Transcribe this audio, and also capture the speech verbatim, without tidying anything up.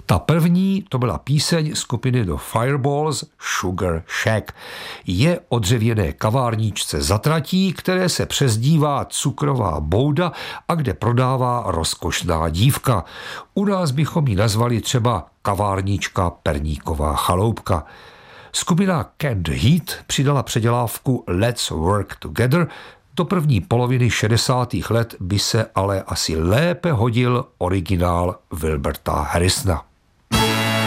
Ta první to byla píseň skupiny The Fireballs Sugar Shack. Je o dřevěné kavárničce za tratí, které se přezdívá Cukrová bouda a kde prodává rozkošná dívka. U nás bychom ji nazvali třeba kavárnička Perníková chaloupka. Skupina Canned Heat přidala předělávku Let's Work Together. Do první poloviny šedesátých let by se ale asi lépe hodil originál Wilberta Harrisona.